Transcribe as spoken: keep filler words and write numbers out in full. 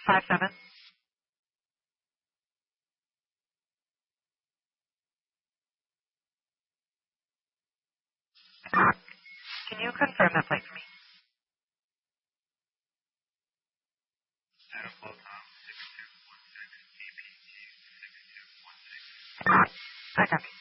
five seven. Can you confirm that flight for me? I copy.